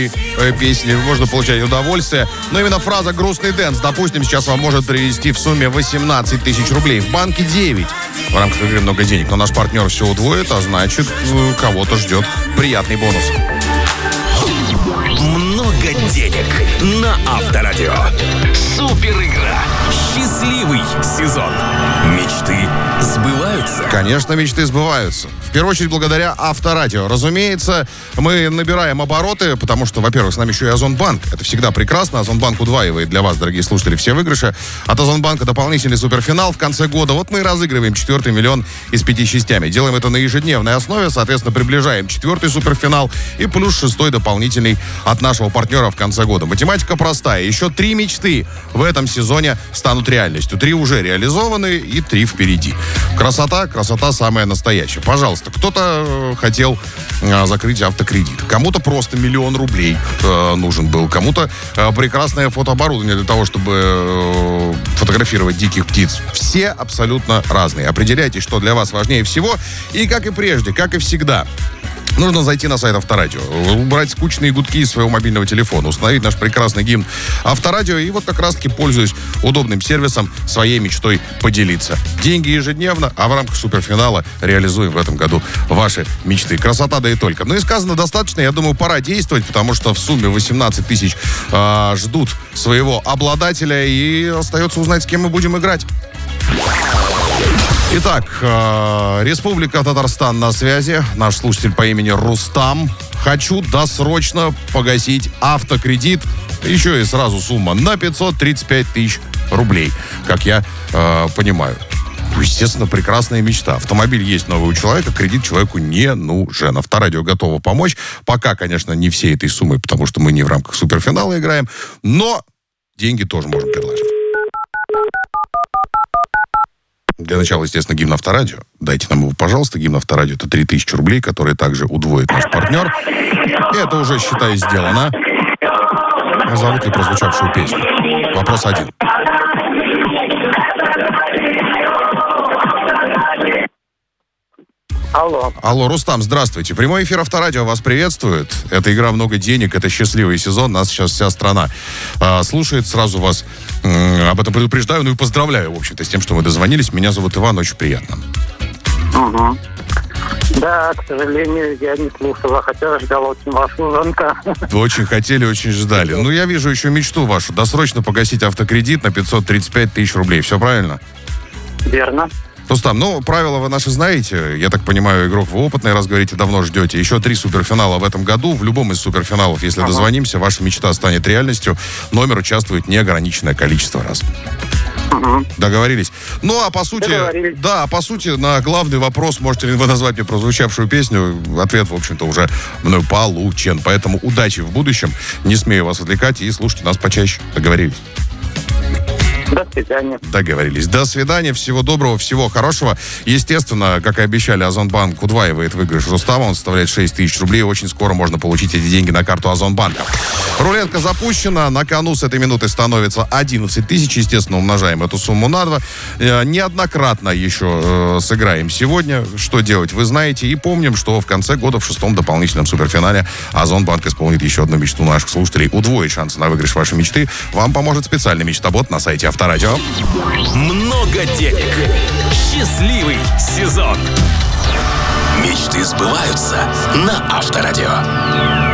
песни, можно получать удовольствие. Но именно фраза «грустный дэнс», допустим, сейчас вам может привести в сумме 18 тысяч рублей. В банке 9. В рамках игры много денег. Но наш партнер все удвоит, а значит, кого-то ждет приятный бонус. Много денег на Авторадио. Супер игра. Счастливый сезон. Мечты сбываются. Конечно, мечты сбываются. В первую очередь, благодаря Авторадио. Разумеется, мы набираем обороты, потому что, во-первых, с нами еще и Озонбанк. Это всегда прекрасно. Озонбанк удваивает для вас, дорогие слушатели, все выигрыши. От Озонбанка дополнительный суперфинал в конце года. Вот мы и разыгрываем 4-й миллион из 5 частями. Делаем это на ежедневной основе. Соответственно, приближаем 4-й суперфинал и плюс 6-й дополнительный от нашего партнера в конце года. Математика простая. Еще 3 мечты в этом сезоне станут реальностью. 3 уже реализованы и 3 впереди. Красота самая настоящая. Пожалуйста, кто-то хотел закрыть автокредит. Кому-то просто 1 000 000 рублей нужен был. Кому-то прекрасное фотооборудование для того, чтобы фотографировать диких птиц. Все абсолютно разные. Определяйте, что для вас важнее всего. И как и прежде, как и всегда, нужно зайти на сайт Авторадио, убрать скучные гудки из своего мобильного телефона, установить наш прекрасный гимн Авторадио и вот как раз-таки, пользуясь удобным сервисом, своей мечтой поделиться. Деньги ежедневно, а в рамках суперфинала реализуем в этом году ваши мечты. Красота, да и только. Ну и сказано достаточно, я думаю, пора действовать, потому что в сумме 18 тысяч ждут своего обладателя, и остается узнать, с кем мы будем играть. Итак, Республика Татарстан на связи. Наш слушатель по имени Рустам. Хочу досрочно погасить автокредит. Еще и сразу сумма на 535 тысяч рублей, как я понимаю. Естественно, прекрасная мечта. Автомобиль есть новый у человека, кредит человеку не нужен. Авторадио готово помочь. Пока, конечно, не всей этой суммой, потому что мы не в рамках суперфинала играем. Но деньги тоже можем предложить. Для начала, естественно, гимн Авторадио. Дайте нам его, пожалуйста. Гимн Авторадио — это 3000 рублей, которые также удвоит наш партнер. И это уже, считай, сделано. Назовут ли прозвучавшую песню? Вопрос 1. Алло, Рустам, здравствуйте. Прямой эфир Авторадио вас приветствует. Это игра «Много денег», это счастливый сезон. Нас сейчас вся страна слушает. Сразу вас об этом предупреждаю. Ну и поздравляю, в общем-то, с тем, что вы дозвонились. Меня зовут Иван, очень приятно. Угу. Да, к сожалению, я не слушала, хотя ждала очень вашего звонка. Вы очень хотели, очень ждали. Ну, я вижу еще мечту вашу. Досрочно погасить автокредит на 535 тысяч рублей. Все правильно? Верно. Рустам, ну, правила вы наши знаете. Я так понимаю, игрок вы опытный, раз говорите, давно ждете. Еще 3 суперфинала в этом году. В любом из суперфиналов, если дозвонимся, ваша мечта станет реальностью. Номер участвует неограниченное количество раз. Договорились? Ну, а по сути... Да, по сути, на главный вопрос, можете ли вы назвать мне прозвучавшую песню, ответ, в общем-то, уже мною получен. Поэтому удачи в будущем. Не смею вас отвлекать и слушайте нас почаще. Договорились? До свидания. Договорились. До свидания. Всего доброго, всего хорошего. Естественно, как и обещали, Озонбанк удваивает выигрыш Рустама. Он составляет 6 тысяч рублей. Очень скоро можно получить эти деньги на карту Озонбанка. Рулетка запущена. На кону с этой минуты становится 11 тысяч. Естественно, умножаем эту сумму на 2. Неоднократно еще сыграем сегодня. Что делать, вы знаете. И помним, что в конце года в 6-м дополнительном суперфинале Озонбанк исполнит еще одну мечту наших слушателей. Удвоит шансы на выигрыш вашей мечты. Вам поможет специальный мечтобот на сайте Авторадио. Много денег. Счастливый сезон. Мечты сбываются на Авторадио.